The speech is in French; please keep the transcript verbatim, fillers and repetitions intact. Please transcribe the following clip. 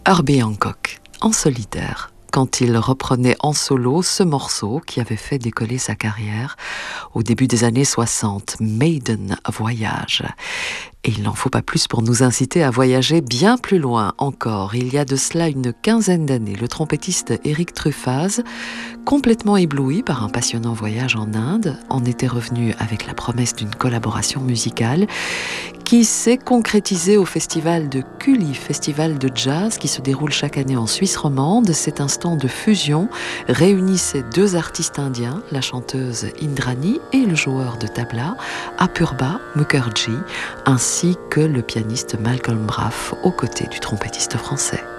Herbie Hancock, en solitaire, quand il reprenait en solo ce morceau qui avait fait décoller sa carrière au début des années soixante, Maiden Voyage. Et il n'en faut pas plus pour nous inciter à voyager bien plus loin encore. Il y a de cela une quinzaine d'années, le trompettiste Eric Truffaz, complètement ébloui par un passionnant voyage en Inde, en était revenu avec la promesse d'une collaboration musicale qui s'est concrétisée au festival de Cully, festival de jazz qui se déroule chaque année en Suisse romande. Cet instant de fusion réunissait deux artistes indiens, la chanteuse Indrani et le joueur de tabla Apurba Mukherjee, ainsi que le pianiste Malcolm Braff aux côtés du trompettiste français.